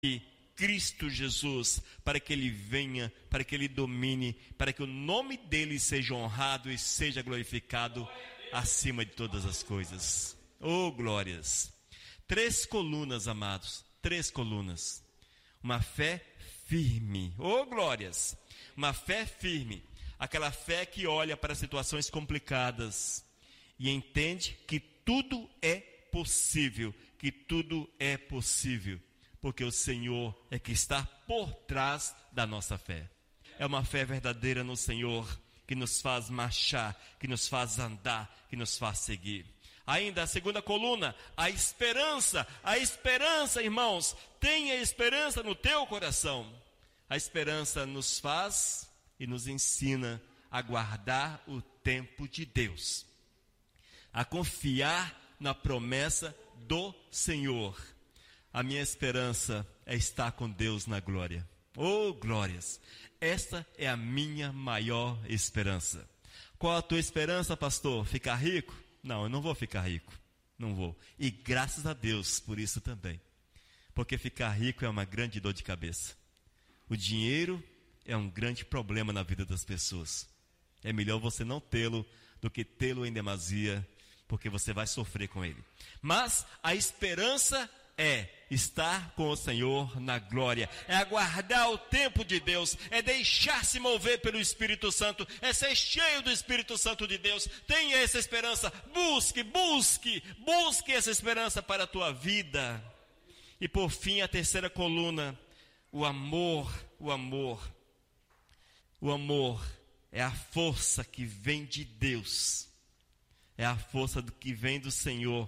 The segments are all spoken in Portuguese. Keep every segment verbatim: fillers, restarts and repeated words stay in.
de Cristo Jesus, para que Ele venha, para que Ele domine, para que o nome dEle seja honrado e seja glorificado acima de todas as coisas. Oh, glórias! Três colunas, amados, três colunas. Uma fé firme. Oh, glórias! Uma fé firme. Aquela fé que olha para situações complicadas e entende que tudo é possível, que tudo é possível, porque o Senhor é que está por trás da nossa fé. É uma fé verdadeira no Senhor, que nos faz marchar, que nos faz andar, que nos faz seguir. Ainda a segunda coluna, a esperança. A esperança, irmãos, tenha esperança no teu coração. A esperança nos faz e nos ensina a guardar o tempo de Deus, a confiar na promessa do Senhor. A minha esperança é estar com Deus na glória. Oh, glórias! Esta é a minha maior esperança. Qual a tua esperança, pastor? Ficar rico? Não, eu não vou ficar rico. Não vou. E graças a Deus por isso também. Porque ficar rico é uma grande dor de cabeça. O dinheiro é um grande problema na vida das pessoas. É melhor você não tê-lo do que tê-lo em demasia, porque você vai sofrer com ele. Mas a esperança é estar com o Senhor na glória, é aguardar o tempo de Deus, é deixar-se mover pelo Espírito Santo, é ser cheio do Espírito Santo de Deus. Tenha essa esperança, busque, busque, busque essa esperança para a tua vida. E por fim, a terceira coluna, o amor, o amor. O amor é a força que vem de Deus, é a força que vem do Senhor,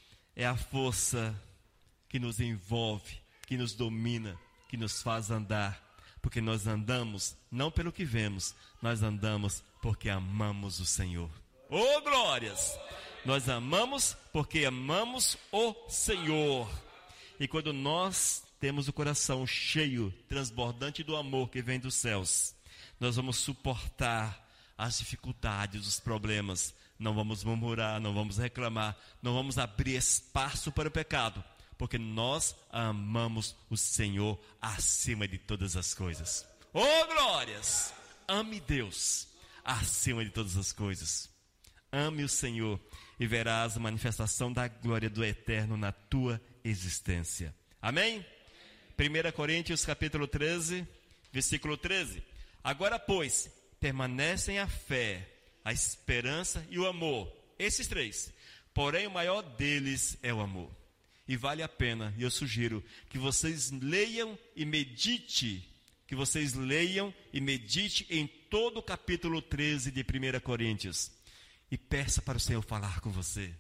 é a força que nos envolve, que nos domina, que nos faz andar, porque nós andamos não pelo que vemos, nós andamos porque amamos o Senhor. Oh, glórias! Nós amamos porque amamos o Senhor. E quando nós temos o coração cheio, transbordante do amor que vem dos céus, nós vamos suportar as dificuldades, os problemas, não vamos murmurar, não vamos reclamar, não vamos abrir espaço para o pecado, porque nós amamos o Senhor acima de todas as coisas. Oh, glórias! Ame Deus acima de todas as coisas. Ame o Senhor e verás a manifestação da glória do Eterno na tua existência. Amém? primeira Coríntios capítulo treze, versículo treze. Agora, pois, permanecem a fé, a esperança e o amor. Esses três. Porém, o maior deles é o amor. E vale a pena, e eu sugiro, que vocês leiam e medite, que vocês leiam e medite em todo o capítulo treze de primeira Coríntios. E peça para o Senhor falar com você.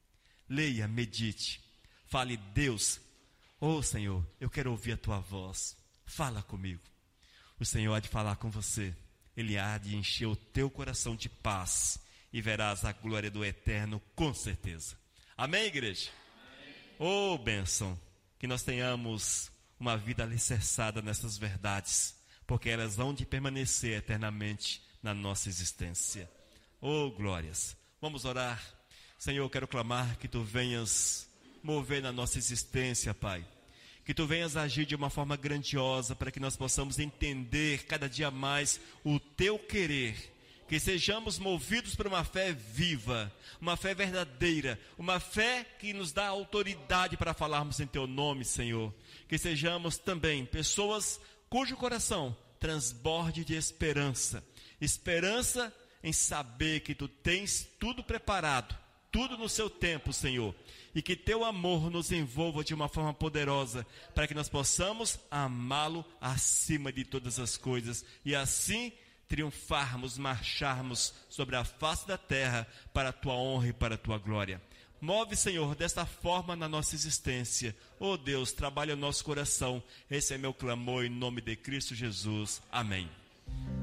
Leia, medite. Fale, Deus, oh Senhor, eu quero ouvir a tua voz. Fala comigo. O Senhor há de falar com você. Ele há de encher o teu coração de paz. E verás a glória do Eterno com certeza. Amém, igreja? Amém. Oh, bênção. Que nós tenhamos uma vida alicerçada nessas verdades. Porque elas hão de permanecer eternamente na nossa existência. Oh, glórias. Vamos orar. Senhor, eu quero clamar que tu venhas mover na nossa existência, Pai. Que tu venhas agir de uma forma grandiosa para que nós possamos entender cada dia mais o teu querer. Que sejamos movidos por uma fé viva, uma fé verdadeira, uma fé que nos dá autoridade para falarmos em teu nome, Senhor. Que sejamos também pessoas cujo coração transborde de esperança. Esperança em saber que tu tens tudo preparado, tudo no seu tempo, Senhor, e que teu amor nos envolva de uma forma poderosa, para que nós possamos amá-lo acima de todas as coisas, e assim triunfarmos, marcharmos sobre a face da terra, para a tua honra e para a tua glória. Move, Senhor, desta forma na nossa existência. Oh Deus, trabalha o nosso coração. Esse é meu clamor em nome de Cristo Jesus. Amém.